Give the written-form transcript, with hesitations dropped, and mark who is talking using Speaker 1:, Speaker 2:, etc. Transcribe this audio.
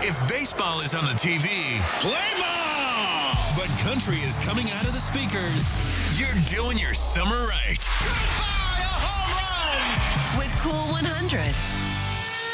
Speaker 1: If baseball is on the TV,
Speaker 2: Play ball!
Speaker 1: but country is coming out of the speakers, you're doing your summer right.
Speaker 2: Goodbye, a home run!
Speaker 3: With Cool 100.